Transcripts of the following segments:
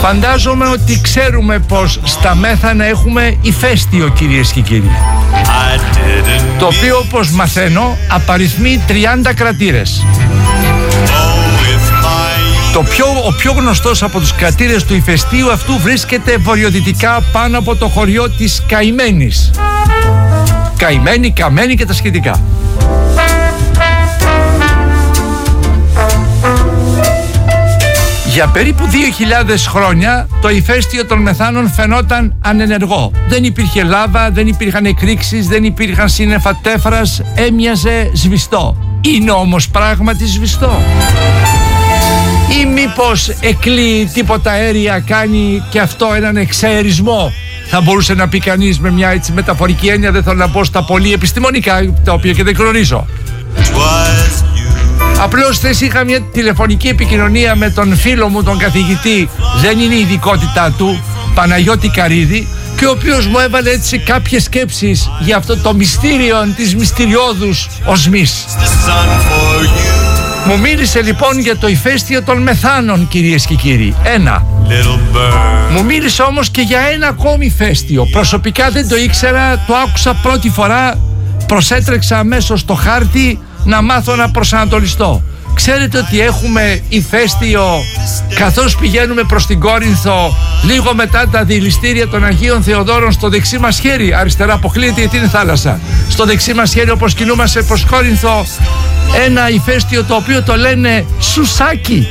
Φαντάζομαι ότι ξέρουμε πως στα Μέθανα έχουμε ηφαίστειο, κυρίες και κύριοι, το οποίο, όπως μαθαίνω, απαριθμεί 30 κρατήρες. Ο πιο γνωστός από τους κρατήρες του ηφαιστείου αυτού βρίσκεται βορειοδυτικά πάνω από το χωριό της Καημένης. Καημένη, Καμένη και τα σχετικά. Για περίπου 2.000 χρόνια το ηφαίστειο των Μεθάνων φαινόταν ανενεργό. Δεν υπήρχε λάβα, δεν υπήρχαν εκρήξεις, δεν υπήρχαν σύννεφα τέφρας, έμοιαζε σβηστό. Είναι όμως πράγματι σβηστό? Ή μήπως εκλείει τίποτα αέρια, κάνει και αυτό έναν εξαερισμό? Θα μπορούσε να πει κανείς με μια έτσι μεταφορική έννοια, δεν θέλω να πω στα πολύ επιστημονικά, τα οποία και δεν γνωρίζω. Απλώς θες είχα μια τηλεφωνική επικοινωνία με τον φίλο μου, τον καθηγητή, δεν είναι η ειδικότητά του, Παναγιώτη Καρίδη, και ο οποίος μου έβαλε έτσι κάποιες σκέψεις για αυτό το μυστήριο της μυστηριώδους οσμής. Μου μίλησε λοιπόν για το ηφαίστειο των Μεθάνων, κυρίες και κύριοι. Ένα. Μου μίλησε όμως και για ένα ακόμη ηφαίστειο. Προσωπικά δεν το ήξερα, το άκουσα πρώτη φορά, προσέτρεξα αμέσως στο χάρτη να μάθω να προσανατολιστώ. Ξέρετε ότι έχουμε ηφαίστειο καθώς πηγαίνουμε προς την Κόρινθο, λίγο μετά τα διηλιστήρια των Αγίων Θεοδόρων, στο δεξί μας χέρι, αριστερά αποκλείεται γιατί είναι θάλασσα, στο δεξί μας χέρι όπως κινούμαστε προς Κόρινθο, ένα ηφαίστειο το οποίο το λένε Σουσάκι.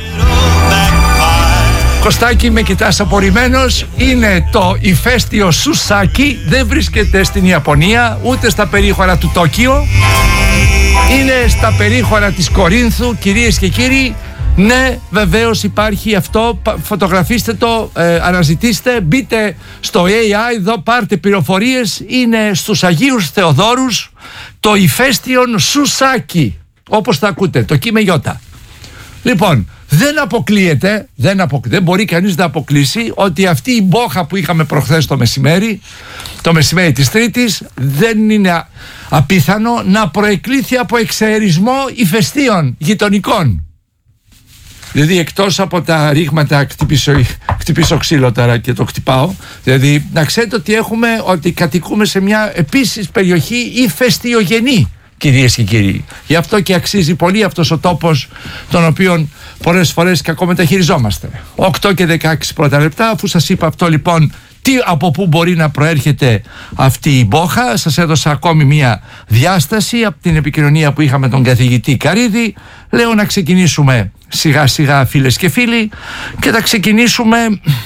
Κωστάκη, με κοιτάς απορριμμένος, είναι το ηφαίστειο Σουσάκι, δεν βρίσκεται στην Ιαπωνία ούτε στα περίχωρα του Τόκιο, είναι στα περίχωρα της Κορίνθου, κυρίες και κύριοι. Ναι, βεβαίως υπάρχει αυτό, φωτογραφίστε το, αναζητήστε, μπείτε στο AI εδώ, πάρτε πληροφορίες, είναι στους Αγίους Θεοδόρους, το ηφαίστειον Σουσάκι, όπως τα ακούτε, το κείμε γιώτα. Λοιπόν, δεν αποκλείεται, δεν μπορεί κανείς να αποκλείσει ότι αυτή η μπόχα που είχαμε προχθές το μεσημέρι της Τρίτης, δεν είναι απίθανο να προεκλήθη από εξαερισμό ηφαιστείων γειτονικών. Δηλαδή, εκτός από τα ρήγματα, χτυπήσω ξύλο τώρα και το χτυπάω, δηλαδή να ξέρετε ότι κατοικούμε σε μια επίσης περιοχή ηφαιστειογενή, κυρίες και κύριοι. Γι' αυτό και αξίζει πολύ αυτός ο τόπος, τον οποίον πολλές φορές κακομεταχειριζόμαστε. 8 και 16 πρώτα λεπτά, αφού σας είπα αυτό λοιπόν, από πού μπορεί να προέρχεται αυτή η μπόχα, σας έδωσα ακόμη μία διάσταση από την επικοινωνία που είχαμε τον καθηγητή Καρίδη. Λέω να ξεκινήσουμε σιγά σιγά, φίλες και φίλοι, και θα ξεκινήσουμε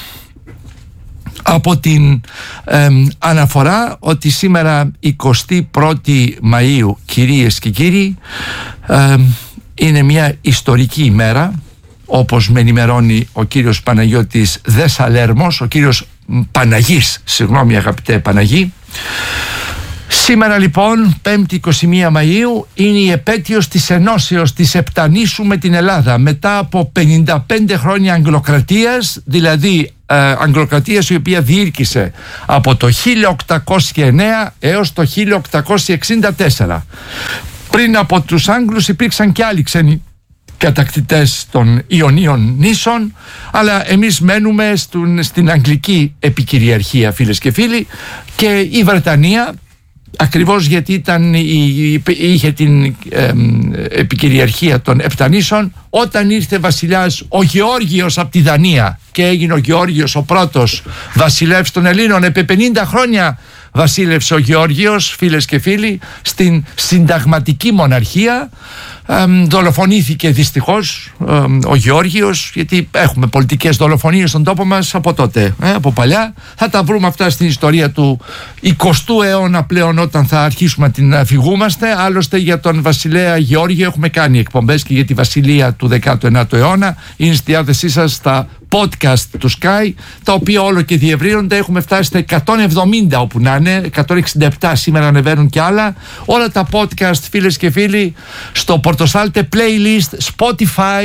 από την αναφορά ότι σήμερα 21η Μαΐου, κυρίες και κύριοι, είναι μια ιστορική ημέρα, όπως με ενημερώνει ο κύριος Παναγιώτης Δεσσαλέρμος, ο κύριος Παναγής, συγγνώμη αγαπητέ Παναγή. Σήμερα λοιπόν, 5η 21 Μαΐου, είναι η επέτειος της ενώσεως της Επτανήσου με την Ελλάδα, μετά από 55 χρόνια αγγλοκρατίας, δηλαδή αγγλοκρατίας η οποία διήρκησε από το 1809 έως το 1864. Πριν από τους Άγγλους υπήρξαν και άλλοι ξένοι κατακτητές των Ιωνίων νήσων, αλλά εμείς μένουμε στην αγγλική επικυριαρχία, φίλες και φίλοι, και η Βρετανία, ακριβώς γιατί είχε την επικυριαρχία των Επτανήσων, όταν ήρθε βασιλιάς ο Γεώργιος από τη Δανία και έγινε ο Γεώργιος ο πρώτος βασιλεύς των Ελλήνων, επί 50 χρόνια βασίλευσε ο Γεώργιος, φίλες και φίλοι, στην συνταγματική μοναρχία. Δολοφονήθηκε δυστυχώς ο Γεώργιος, γιατί έχουμε πολιτικές δολοφονίες στον τόπο μας από τότε, από παλιά. Θα τα βρούμε αυτά στην ιστορία του 20ου αιώνα πλέον, όταν θα αρχίσουμε να την αφηγούμαστε. Άλλωστε για τον βασιλέα Γεώργιο έχουμε κάνει εκπομπές, και για τη βασιλεία του 19ου αιώνα είναι στη διάθεσή σας στα podcast του Sky, τα οποία όλο και διευρύνονται. Έχουμε φτάσει στα 170 όπου να είναι, 167 σήμερα, ανεβαίνουν και άλλα. Όλα τα podcast, φίλες και φίλοι, στο Πορτοσάλτε Playlist, Spotify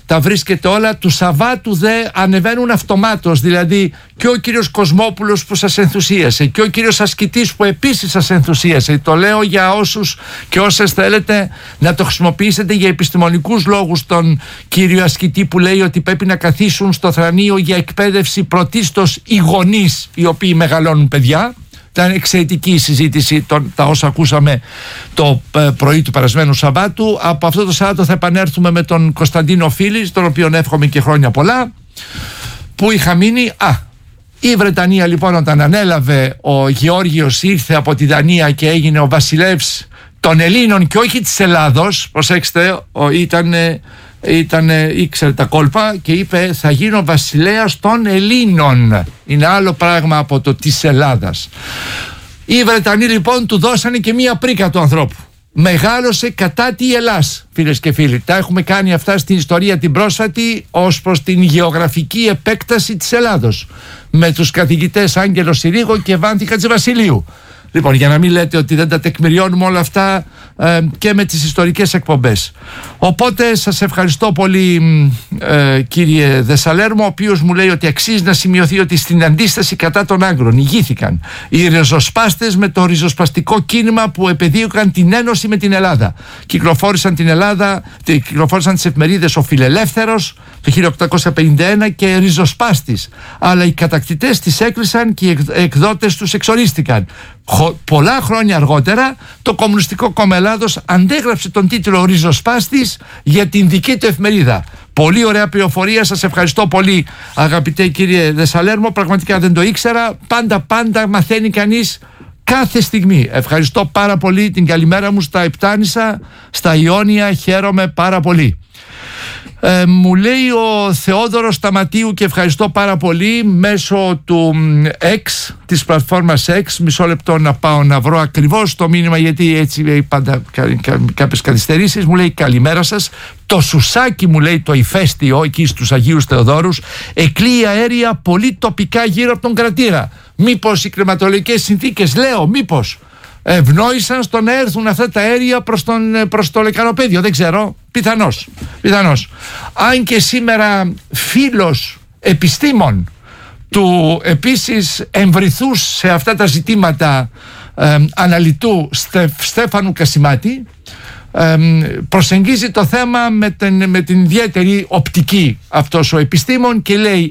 τα βρίσκετε όλα. Του Σαββάτου δε ανεβαίνουν αυτομάτως, δηλαδή και ο κύριος Κοσμόπουλος που σας ενθουσίασε και ο κύριος Ασκητής που επίσης σας ενθουσίασε. Το λέω για όσους και όσες θέλετε να το χρησιμοποιήσετε για επιστημονικούς λόγους, τον κύριο Ασκητή που λέει ότι πρέπει να καθίσουν στο θρανείο για εκπαίδευση πρωτίστως οι γονείς οι οποίοι μεγαλώνουν παιδιά. Ήταν εξαιρετική η συζήτηση, τα όσα ακούσαμε το πρωί του περασμένου Σαββάτου. Από αυτό το Σαββάτο θα επανέλθουμε με τον Κωνσταντίνο Φίλης, τον οποίον εύχομαι και χρόνια πολλά. Που είχα μείνει. Η Βρετανία λοιπόν, όταν ανέλαβε ο Γεώργιος, ήρθε από τη Δανία και έγινε ο βασιλεύς των Ελλήνων και όχι της Ελλάδος. Προσέξτε, ήξερε τα κόλπα και είπε θα γίνω βασιλέας των Ελλήνων. Είναι άλλο πράγμα από το της Ελλάδας. Οι Βρετανοί λοιπόν του δώσανε και μία πρίκα του ανθρώπου. Μεγάλωσε κατά τη Ελλάς, φίλες και φίλοι. Τα έχουμε κάνει αυτά στην ιστορία την πρόσφατη ως προς την γεωγραφική επέκταση της Ελλάδος, με τους καθηγητές Άγγελο Συρίγο και Βάνθη Χατζηβασιλείου. Λοιπόν, για να μην λέτε ότι δεν τα τεκμηριώνουμε όλα αυτά και με τις ιστορικές εκπομπές. Οπότε σας ευχαριστώ πολύ κύριε Δεσσαλέρμο, ο οποίος μου λέει ότι αξίζει να σημειωθεί ότι στην αντίσταση κατά των Άγγλων ηγήθηκαν οι ριζοσπάστες με το ριζοσπαστικό κίνημα που επεδίωκαν την ένωση με την Ελλάδα. Κυκλοφόρησαν τις εφημερίδες ο Φιλελεύθερος το 1851 και ριζοσπάστης, αλλά οι κατακτητές τις έκλεισαν και οι εκδότες τους εξορίστηκαν. Πολλά χρόνια αργότερα το Κομμουνιστικό Κόμμα Ελλάδος αντέγραψε τον τίτλο ριζοσπάστης για την δική του εφημερίδα. Πολύ ωραία πληροφορία, σας ευχαριστώ πολύ αγαπητέ κύριε Δεσσαλέρμο, πραγματικά δεν το ήξερα. Πάντα μαθαίνει κανείς κάθε στιγμή. Ευχαριστώ πάρα πολύ, την καλημέρα μου στα Επτάνησα, στα Ιόνια, χαίρομαι πάρα πολύ. Μου λέει ο Θεόδωρος Σταματίου και ευχαριστώ πάρα πολύ μέσω του X, της πλατφόρμας X. Μισό λεπτό να πάω να βρω ακριβώς το μήνυμα, γιατί έτσι πάντα κάποιες καθυστερήσεις. Μου λέει καλημέρα σας. Το Σουσάκι, μου λέει, το ηφαίστειο εκεί στους Αγίους Θεοδόρους, εκλείει αέρια πολύ τοπικά γύρω από τον κρατήρα. Μήπως οι κλιματολογικές συνθήκες, λέω, μήπως ευνόησαν στο να έρθουν αυτά τα αέρια προς το λεκανοπέδιο, δεν ξέρω, πιθανώς. Αν και σήμερα φίλος επιστήμων του επίσης εμβριθούς σε αυτά τα ζητήματα αναλυτού Στέφανου Κασιμάτη προσεγγίζει το θέμα με την ιδιαίτερη οπτική αυτός ο επιστήμον και λέει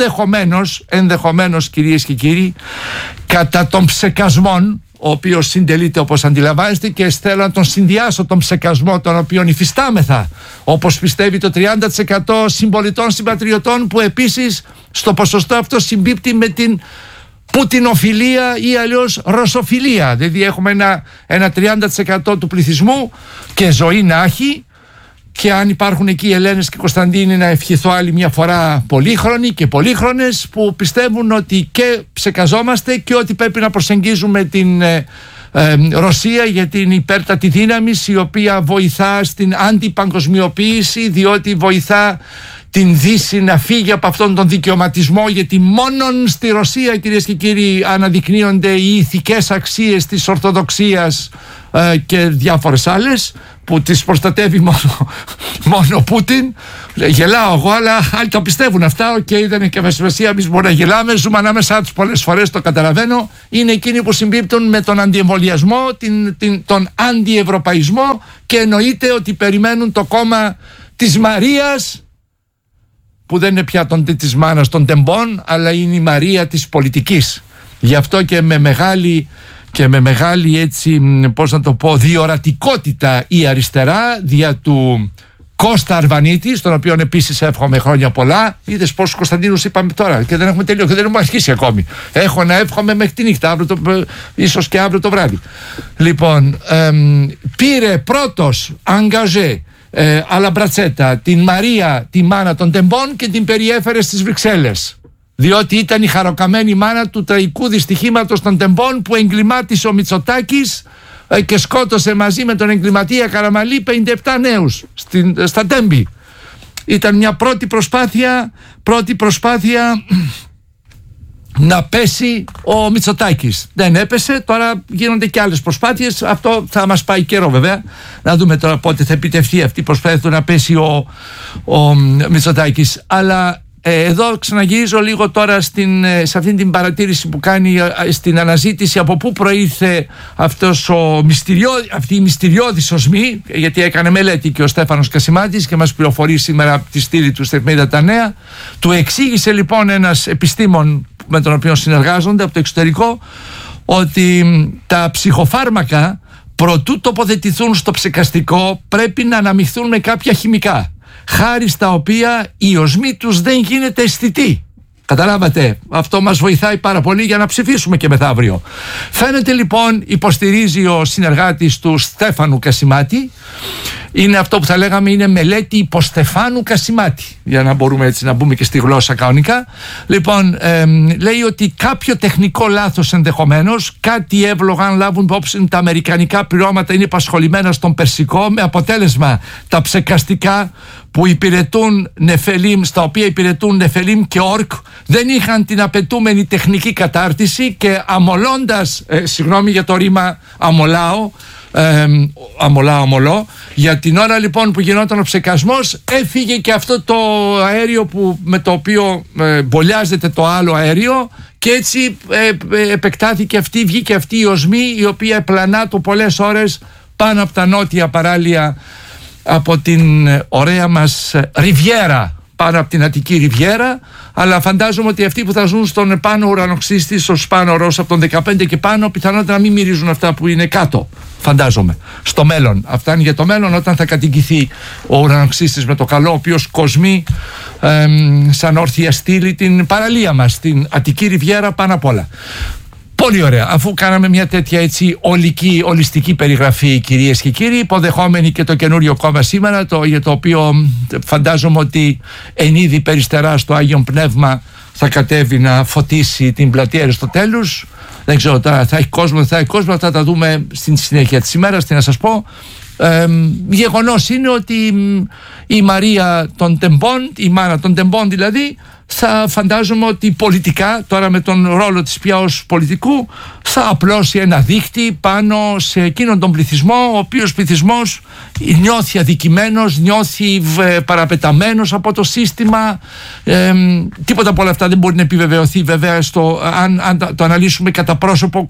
ενδεχομένως κυρίες και κύριοι, κατά των ψεκασμών, ο οποίος συντελείται όπως αντιλαμβάνεστε, και θέλω να τον συνδυάσω τον ψεκασμό τον οποίον υφιστάμεθα, όπως πιστεύει το 30% συμπολιτών συμπατριωτών, που επίσης στο ποσοστό αυτό συμπίπτει με την πουτινοφιλία ή αλλιώς ρωσοφιλία. Δηλαδή έχουμε ένα 30% του πληθυσμού και ζωή να έχει, και αν υπάρχουν εκεί Ελένες και Κωνσταντίνοι, να ευχηθώ άλλη μια φορά πολύχρονοι και πολύχρονες, που πιστεύουν ότι και ψεκαζόμαστε και ότι πρέπει να προσεγγίζουμε την Ρωσία για την υπέρτατη δύναμη, η οποία βοηθά στην αντιπαγκοσμιοποίηση, διότι βοηθά την Δύση να φύγει από αυτόν τον δικαιωματισμό, γιατί μόνον στη Ρωσία, κυρίες και κύριοι, αναδεικνύονται οι ηθικές αξίες της Ορθοδοξίας και διάφορες άλλες, που τις προστατεύει μόνο ο Πούτιν. Γελάω εγώ, αλλά άλλοι το πιστεύουν αυτά. Δεν είναι και με σημασία, εμείς μπορούμε να γελάμε, ζούμε ανάμεσά τους πολλές φορές, το καταλαβαίνω. Είναι εκείνοι που συμπίπτουν με τον αντιεμβολιασμό, τον αντιευρωπαϊσμό, και εννοείται ότι περιμένουν το κόμμα της Μαρίας, που δεν είναι πια της μάνας των τεμπών, αλλά είναι η Μαρία της πολιτικής. Γι' αυτό και με μεγάλη έτσι, πώς να το πω, διορατικότητα η αριστερά, δια του Κώστα Αρβανίτη, στον οποίο επίσης εύχομαι χρόνια πολλά. Είδες πόσους Κωνσταντίνους είπαμε τώρα και δεν έχουμε τελειώσει, δεν έχουμε αρχίσει ακόμη. Έχω να εύχομαι μέχρι τη νύχτα, ίσως και αύριο το βράδυ. Λοιπόν, πήρε πρώτος αγκαζέ αλαμπρατσέτα την Μαρία, τη μάνα των τεμπών, και την περιέφερε στις Βρυξέλλες, διότι ήταν η χαροκαμένη μάνα του τραγικού δυστυχήματος των τεμπών, που εγκλημάτισε ο Μητσοτάκης και σκότωσε μαζί με τον εγκληματία Καραμαλή 57 νέους στα Τέμπη. Ήταν μια πρώτη προσπάθεια να πέσει ο Μητσοτάκης. Δεν έπεσε, τώρα γίνονται και άλλες προσπάθειες. Αυτό θα μας πάει καιρό βέβαια, να δούμε τώρα πότε θα επιτευχθεί αυτή η προσπάθεια να πέσει ο Μητσοτάκης. Αλλά εδώ ξαναγυρίζω λίγο τώρα σε αυτή την παρατήρηση που κάνει, στην αναζήτηση από πού προήλθε αυτή η μυστηριώδης οσμή, γιατί έκανε μελέτη και ο Στέφανος Κασιμάτης και μας πληροφορεί σήμερα από τη στήλη του στην εφημερίδα Τα Νέα. Του εξήγησε λοιπόν ένας επιστήμον με τον οποίο συνεργάζονται από το εξωτερικό ότι τα ψυχοφάρμακα προτού τοποθετηθούν στο ψεκαστικό πρέπει να αναμειχθούν με κάποια χημικά, χάρη στα οποία η οσμή τους δεν γίνεται αισθητή. Καταλάβατε, αυτό μας βοηθάει πάρα πολύ για να ψηφίσουμε και μεθαύριο. Φαίνεται λοιπόν, υποστηρίζει ο συνεργάτης του Στέφανου Κασιμάτη, είναι αυτό που θα λέγαμε είναι μελέτη υπό Στεφάνου Κασιμάτη, για να μπορούμε έτσι να μπούμε και στη γλώσσα κανονικά. Λοιπόν, λέει ότι κάποιο τεχνικό λάθος ενδεχομένως, κάτι εύλογα αν λάβουν υπόψη τα αμερικανικά πληρώματα είναι υπασχολημένα στον Περσικό, με αποτέλεσμα τα ψεκαστικά που υπηρετούν Νεφελίμ, στα οποία υπηρετούν Νεφελίμ και Όρκ, δεν είχαν την απαιτούμενη τεχνική κατάρτιση και αμολώντας, συγγνώμη για το ρήμα αμολάω, αμολώ, για την ώρα λοιπόν που γινόταν ο ψεκασμός έφυγε και αυτό το αέριο με το οποίο μπολιάζεται το άλλο αέριο και έτσι επεκτάθηκε βγήκε αυτή η οσμή η οποία επλανά το πολλές ώρες πάνω από τα νότια παράλια, από την ωραία μας Ριβιέρα, πάνω από την Αττική Ριβιέρα, αλλά φαντάζομαι ότι αυτοί που θα ζουν στον πάνω ουρανοξύστη, στο Σπάνο Ρώσο από τον 15 και πάνω, πιθανότητα να μην μυρίζουν αυτά που είναι κάτω, φαντάζομαι, στο μέλλον. Αυτά είναι για το μέλλον, όταν θα κατοικηθεί ο ουρανοξύστης με το καλό, ο οποίος κοσμεί σαν όρθια στήλη την παραλία μας, την Αττική Ριβιέρα πάνω απ' όλα. Πολύ ωραία. Αφού κάναμε μια τέτοια έτσι ολιστική περιγραφή, κυρίες και κύριοι, υποδεχόμενοι και το καινούριο κόμμα σήμερα, για το οποίο φαντάζομαι ότι εν είδη περιστερά στο Άγιον Πνεύμα θα κατέβει να φωτίσει την πλατεία Αριστοτέλους. Δεν ξέρω τώρα, θα έχει κόσμο, δεν θα έχει κόσμο, αυτά τα δούμε στην συνέχεια της ημέρας. Τι να σας πω. Γεγονός είναι ότι η Μαρία των Τεμπών, η μάνα των Τεμπών δηλαδή, θα φαντάζομαι ότι πολιτικά, τώρα με τον ρόλο της πια ως πολιτικού, θα απλώσει ένα δίχτυ πάνω σε εκείνον τον πληθυσμό, ο οποίος πληθυσμός νιώθει αδικημένος, νιώθει παραπεταμένος από το σύστημα. Τίποτα από όλα αυτά δεν μπορεί να επιβεβαιωθεί βέβαια αν το αναλύσουμε κατά πρόσωπο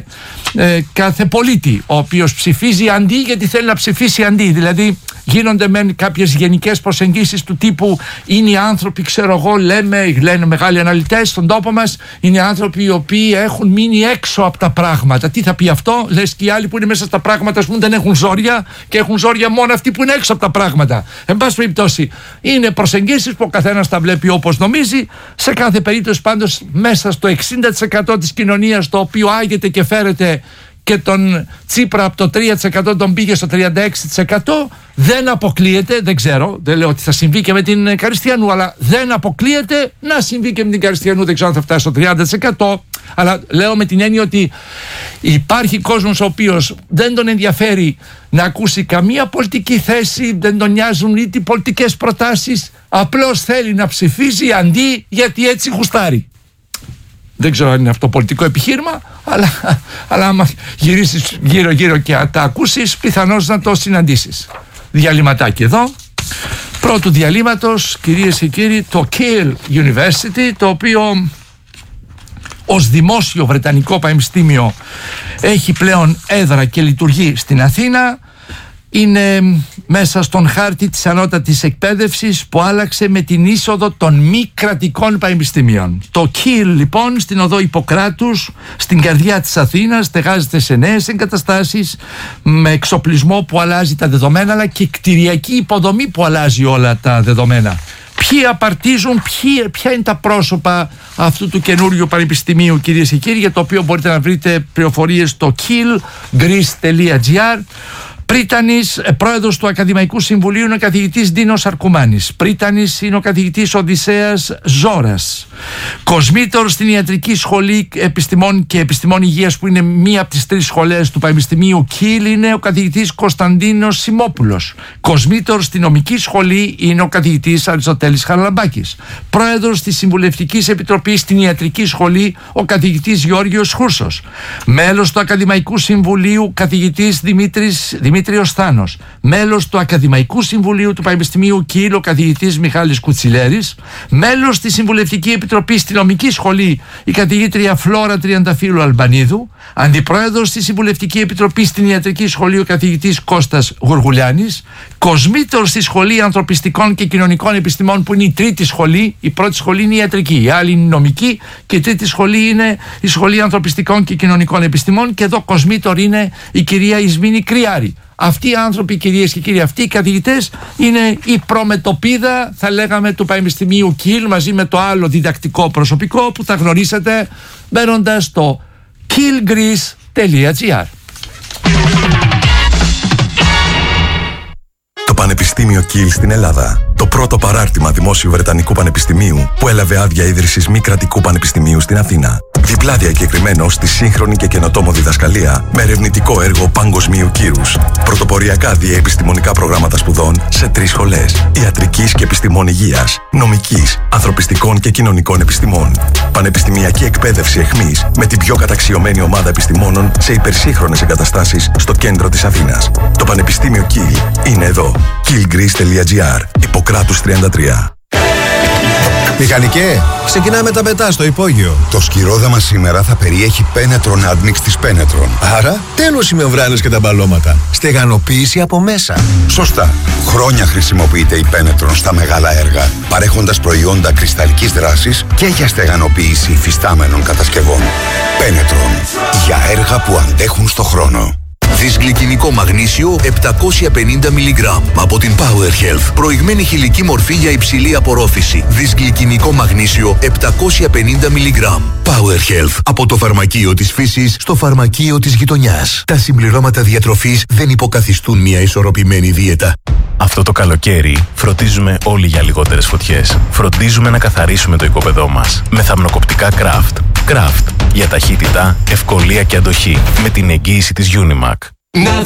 κάθε πολίτη, ο οποίος ψηφίζει αντί γιατί θέλει να ψηφίσει αντί. Δηλαδή γίνονται με κάποιες γενικές προσεγγίσεις του τύπου είναι οι άνθρωποι, ξέρω εγώ, λένε μεγάλοι αναλυτές στον τόπο μας, είναι άνθρωποι οι οποίοι έχουν μείνει έξω από τα πράγματα. Τι θα πει αυτό? Λες και οι άλλοι που είναι μέσα στα πράγματα, ας πούμε, δεν έχουν ζόρια και έχουν ζόρια μόνο αυτοί που είναι έξω από τα πράγματα. Εν πάση περιπτώσει, είναι προσεγγίσεις που ο καθένας τα βλέπει όπως νομίζει. Σε κάθε περίπτωση πάντως μέσα στο 60% της κοινωνίας, το οποίο άγεται και φέρεται, και τον Τσίπρα από το 3% τον πήγε στο 36%, δεν αποκλείεται, δεν ξέρω, δεν λέω ότι θα συμβεί και με την Καριστιανού, αλλά δεν αποκλείεται να συμβεί και με την Καριστιανού, δεν ξέρω αν θα φτάσει στο 30%, αλλά λέω με την έννοια ότι υπάρχει κόσμος ο οποίος δεν τον ενδιαφέρει να ακούσει καμία πολιτική θέση, δεν τον νοιάζουν είτε πολιτικές προτάσεις, απλώς θέλει να ψηφίσει αντί γιατί έτσι γουστάρει. Δεν ξέρω αν είναι αυτό πολιτικό επιχείρημα, αλλά άμα γυρίσεις γύρω-γύρω και τα ακούσεις, πιθανώς να το συναντήσεις. Διαλυματάκι εδώ. Πρώτου διαλύματος, κυρίες και κύριοι, το Keele University, το οποίο ως δημόσιο βρετανικό πανεπιστήμιο έχει πλέον έδρα και λειτουργεί στην Αθήνα. Είναι μέσα στον χάρτη της ανώτατης εκπαίδευσης που άλλαξε με την είσοδο των μη κρατικών πανεπιστημίων. Το Keele λοιπόν στην οδό Ιπποκράτους, στην καρδιά της Αθήνας, στεγάζεται σε νέες εγκαταστάσεις με εξοπλισμό που αλλάζει τα δεδομένα, αλλά και κτηριακή υποδομή που αλλάζει όλα τα δεδομένα. Ποιοι απαρτίζουν, ποια είναι τα πρόσωπα αυτού του καινούριου πανεπιστημίου, κυρίες και κύριοι, για το οποίο μπορείτε να βρείτε πληροφορίες στο keelgreece.gr. Πρίτανης, πρόεδρος του Ακαδημαϊκού Συμβουλίου, είναι ο καθηγητής Ντίνος Αρκουμάνης. Πρίτανης είναι ο καθηγητής Οδυσσέας Ζώρας. Κοσμήτωρ στην Ιατρική Σχολή Επιστημών και Επιστημών Υγείας, που είναι μία από τις 3 σχολές του Πανεπιστημίου Κιλ, είναι ο καθηγητής Κωνσταντίνος Σιμόπουλος. Κοσμήτωρ στην Νομική Σχολή είναι ο καθηγητής Αριστοτέλης Χαραλαμπάκης. Πρόεδρος της Συμβουλευτικής Επιτροπής στην Ιατρική Σχολή, ο καθηγητής Γιώργος Χούρσος. Μέλος του Ακαδημαϊκού Συμβουλίου, καθηγητής Δημήτριος Θάνος. Μέλος του Ακαδημαϊκού Συμβουλίου του Πανεπιστημίου Κιλ, ο καθηγητής Μιχάλης Κουτσιλέρης. Μέλος στη Συμβουλευτική Επιτροπή στη Νομική Σχολή, η καθηγήτρια Φλόρα Τριανταφύλλου Αλμπανίδου. Αντιπρόεδρος στη Συμβουλευτική Επιτροπή στην Ιατρική Σχολή, ο καθηγητής Κώστας Γουργουλιάνης. Κοσμήτωρ στη Σχολή Ανθρωπιστικών και Κοινωνικών Επιστημών, που είναι η 3η σχολή. Η πρώτη σχολή είναι η ιατρική, η άλλη είναι η νομική, και η 3η σχολή είναι η Σχολή Ανθρωπιστικών και Κοινωνικών Επιστημών. Και εδώ κοσμήτωρ είναι η κυρία Ισμήνη Κριάρη. Αυτοί οι άνθρωποι, κυρίες και κύριοι, αυτοί οι καθηγητές είναι η προμετωπίδα, θα λέγαμε, του Πανεπιστημίου Κιλ, μαζί με το άλλο διδακτικό προσωπικό που θα γνωρίσετε μπαίνοντας στο killgreece.gr. Το Πανεπιστήμιο Κιλ στην Ελλάδα. Το πρώτο παράρτημα δημόσιου Βρετανικού Πανεπιστημίου που έλαβε άδεια ίδρυσης μη κρατικού πανεπιστημίου στην Αθήνα. Διπλά διακεκριμένο στη σύγχρονη και καινοτόμο διδασκαλία με ερευνητικό έργο παγκοσμίου κύρους. Πρωτοποριακά διεπιστημονικά προγράμματα σπουδών σε 3 σχολές: Ιατρικής και Επιστημών Υγείας, Νομικής, Ανθρωπιστικών και Κοινωνικών Επιστημών. Πανεπιστημιακή εκπαίδευση εχμής με την πιο καταξιωμένη ομάδα επιστημόνων σε υπερσύγχρονες εγκαταστάσεις στο κέντρο της Αθήνας. Το Πανεπιστήμιο Κιλ είναι εδώ. killgreece.gr. Ιπποκράτους 33. Μηχανικέ, ξεκινάμε τα πετά στο υπόγειο. Το σκυρόδαμα σήμερα θα περιέχει Penetron Admix της Penetron. Άρα, τέλος οι μεμβράνες και τα μπαλώματα. Στεγανοποίηση από μέσα. Σωστά. Χρόνια χρησιμοποιείται η Penetron στα μεγάλα έργα, παρέχοντας προϊόντα κρυσταλλικής δράσης και για στεγανοποίηση υφιστάμενων κατασκευών. Penetron. Για έργα που αντέχουν στο χρόνο. Δυσγλυκινικό μαγνήσιο 750 mg από την Power Health. Προηγμένη χηλική μορφή για υψηλή απορρόφηση. Δυσγλυκινικό μαγνήσιο 750 mg. Power Health. Από το φαρμακείο της φύσης στο φαρμακείο της γειτονιάς. Τα συμπληρώματα διατροφής δεν υποκαθιστούν μια ισορροπημένη δίαιτα. Αυτό το καλοκαίρι φροντίζουμε όλοι για λιγότερες φωτιές. Φροντίζουμε να καθαρίσουμε το οικόπεδό μας με θαμνοκοπτικά Kraft. Kraft για ταχύτητα, ευκολία και αντοχή με την εγγύηση της Unimac.